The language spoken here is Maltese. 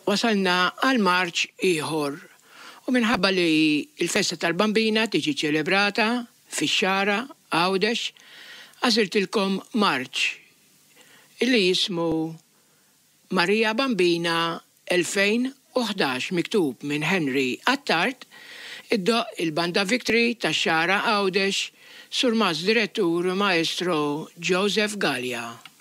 wasalna għal marċ ieħor. U minħabba li il-festa tal-bambina tiġi ċelebrata fix-xara Għawdex, għażiltilkom marċ illi jismu Marija Bambina 2011 miktub minn Henry Attard, iddoq il-Banda Victory tax-xara Għawdex, Sur Mas Direttur Maestro Joseph Gallia.